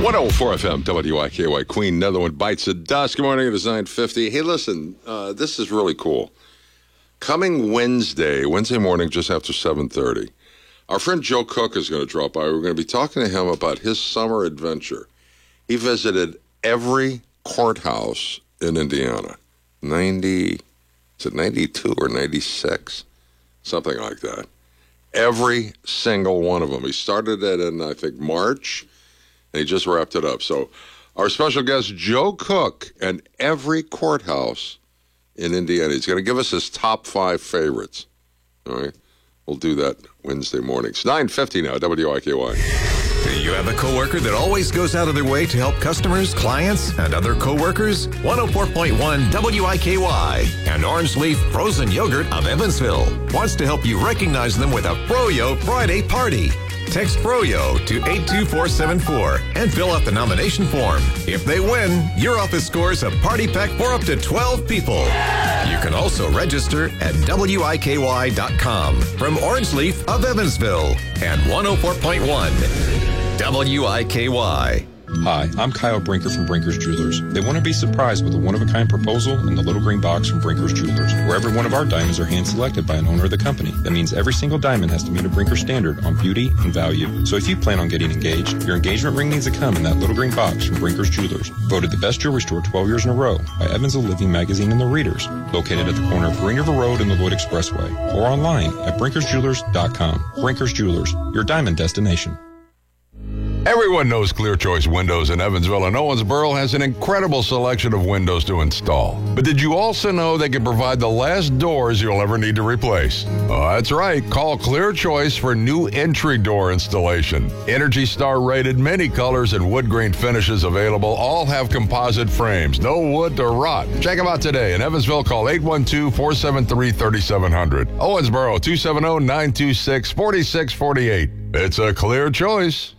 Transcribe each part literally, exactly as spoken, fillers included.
one oh four F M, W I K Y, Queen, Netherland bites the dust. Good morning, it is nine fifty. Hey, listen, uh, this is really cool. Coming Wednesday, Wednesday morning, just after seven thirty, our friend Joe Cook is going to drop by. We're going to be talking to him about his summer adventure. He visited every courthouse in Indiana. ninety, is it ninety-two or ninety-six? Something like that. Every single one of them. He started it in, I think, March, and he just wrapped it up. So our special guest, Joe Cook, and every courthouse in Indiana. He's going to give us his top five favorites. All right? We'll do that Wednesday mornings. nine fifty now, W I K Y. Do you have a coworker that always goes out of their way to help customers, clients, and other coworkers? one oh four point one W I K Y and Orange Leaf Frozen Yogurt of Evansville wants to help you recognize them with a Froyo Friday party. Text Froyo to eight two four seven four and fill out the nomination form. If they win, your office scores a party pack for up to twelve people. You can also register at W I K Y dot com from Orange Leaf of Evansville and one oh four point one W I K Y. Hi, I'm Kyle Brinker from Brinker's Jewelers. They want to be surprised with a one-of-a-kind proposal in the little green box from Brinker's Jewelers, where every one of our diamonds are hand-selected by an owner of the company. That means every single diamond has to meet a Brinker standard on beauty and value. So if you plan on getting engaged, your engagement ring needs to come in that little green box from Brinker's Jewelers. Voted the best jewelry store twelve years in a row by Evansville Living Magazine and the Readers. Located at the corner of Green River Road and the Lloyd Expressway. Or online at brinkers jewelers dot com. Brinker's Jewelers, your diamond destination. Everyone knows Clear Choice Windows in Evansville and Owensboro has an incredible selection of windows to install. But did you also know they can provide the last doors you'll ever need to replace? Oh, that's right. Call Clear Choice for new entry door installation. Energy Star rated, many colors and wood grain finishes available. All have composite frames. No wood to rot. Check them out today. In Evansville, call eight one two, four seven three, three seven zero zero. Owensboro, two seven zero, nine two six, four six four eight. It's a Clear Choice.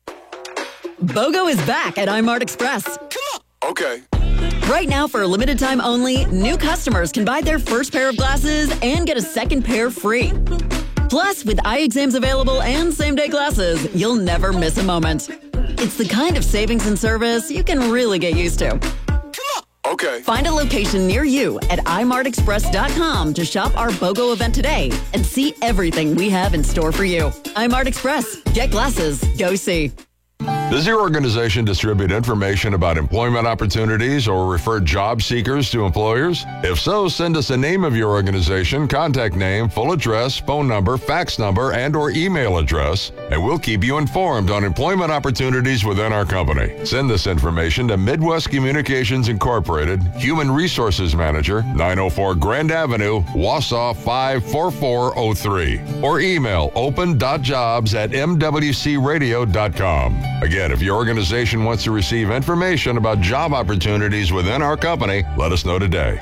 BOGO is back at iMart Express. Come on. Okay. Right now, for a limited time only, new customers can buy their first pair of glasses and get a second pair free. Plus, with eye exams available and same-day glasses, you'll never miss a moment. It's the kind of savings and service you can really get used to. Come on. Okay. Find a location near you at i mart express dot com to shop our BOGO event today and see everything we have in store for you. iMart Express. Get glasses. Go see. Does your organization distribute information about employment opportunities or refer job seekers to employers? If so, send us a name of your organization, contact name, full address, phone number, fax number, and or email address, and we'll keep you informed on employment opportunities within our company. Send this information to Midwest Communications Incorporated, Human Resources Manager, nine oh four Grand Avenue, Wausau five four four oh three, or email open dot jobs at m w c radio dot com. Again, if your organization wants to receive information about job opportunities within our company, let us know today.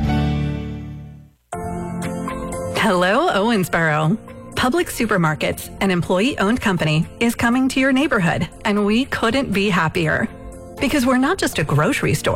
Hello, Owensboro. Publix Supermarkets, an employee-owned company, is coming to your neighborhood, and we couldn't be happier. Because we're not just a grocery store.